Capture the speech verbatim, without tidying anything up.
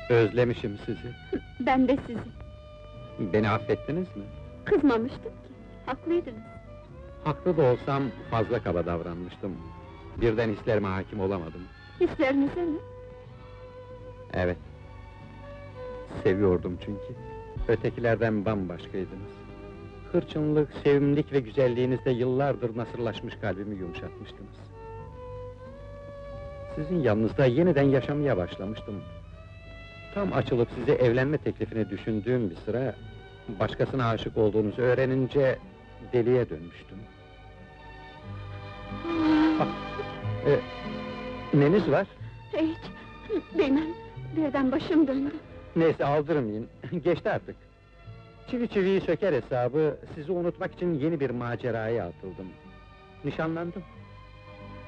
Özlemişim sizi. Ben de sizi. Beni affettiniz mi? Kızmamıştım ki, haklıydınız. Haklı da olsam fazla kaba davranmıştım. Birden hislerime hakim olamadım. Hislerinize mi? Evet. Seviyordum çünkü. Ötekilerden bambaşkaydınız. Hırçınlık, sevimlilik ve güzelliğinizle yıllardır nasırlaşmış kalbimi yumuşatmıştınız. Sizin yanınızda yeniden yaşamaya başlamıştım. Tam açılıp size evlenme teklifini düşündüğüm bir sıra... ...başkasına aşık olduğunuzu öğrenince deliye dönmüştüm. Ah, e, neniz var? Hiç, bilmem, birden başım döndü. Neyse aldırmayın, geçti artık. Çivi çiviyi söker hesabı, sizi unutmak için yeni bir maceraya atıldım. Nişanlandım.